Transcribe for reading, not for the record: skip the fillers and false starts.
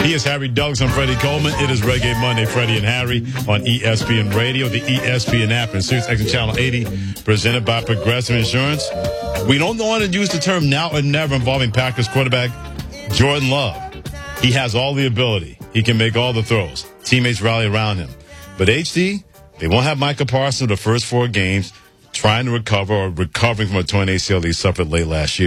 He is Harry Douglas. I'm Freddie Coleman. It is Reggae Monday, Freddie and Harry on ESPN Radio, the ESPN app, and Sirius XM Channel 80, presented by Progressive Insurance. We don't want to use the term now or never involving Packers quarterback Jordan Love. He has all the ability. He can make all the throws. Teammates rally around him. But HD, they won't have Micah Parsons the first 4 games trying to recover or recovering from a torn ACL he suffered late last year.